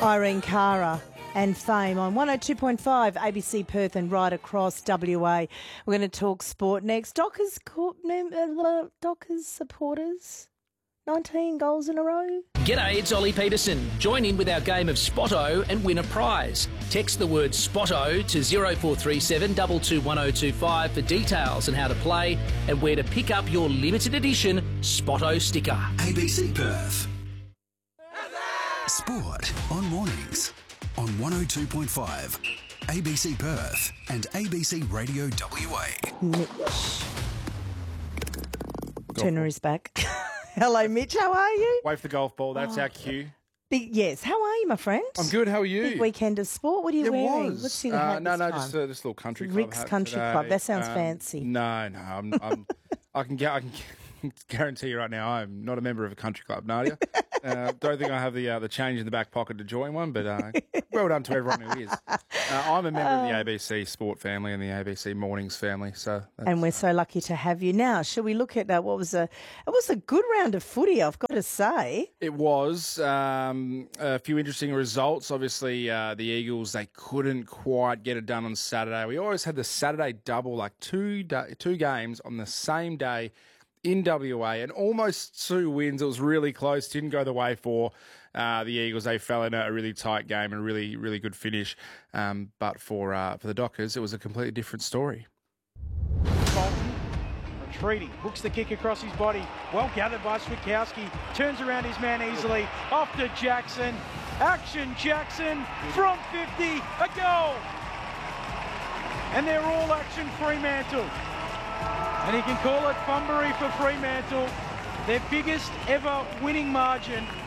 Irene Cara and Fame on 102.5 ABC Perth and right across WA. We're going to talk sport next. Dockers supporters, 19 goals in a row. G'day, it's Ollie Peterson. Join in with our game of Spotto and win a prize. Text the word Spotto to 0437 221025 for details on how to play and where to pick up your limited edition Spotto sticker. ABC Perth. Sport on mornings on 102.5 ABC Perth and ABC Radio WA. Mitch. Turner is back. Hello, Mitch. How are you? Wave the golf ball. That's our cue. Yes. How are you, my friend? I'm good. How are you? Big weekend of sport. What are you wearing? Was. What's in the hat no, this time? just this little country club. Rick's hat Country today. Club. That sounds fancy. No, I can guarantee you right now, I'm not a member of a country club, Nadia. Don't think I have the change in the back pocket to join one, but well done to everyone who is. I'm a member of the ABC Sport family and the ABC Mornings family, and we're so lucky to have you. Now, shall we look at it was a good round of footy, I've got to say. It was a few interesting results. Obviously, the Eagles, they couldn't quite get it done on Saturday. We always had the Saturday double, like two games on the same day in WA, and almost 2 wins. It was really close. Didn't go the way for the Eagles. They fell in a really tight game and a really, really good finish. But for the Dockers, it was a completely different story. Bolton retreating, hooks the kick across his body. Well gathered by Switkowski. Turns around his man easily. Off to Jackson. Action Jackson from 50. A goal. And they're all action Fremantle. And he can call it Bunbury for Fremantle. Their biggest ever winning margin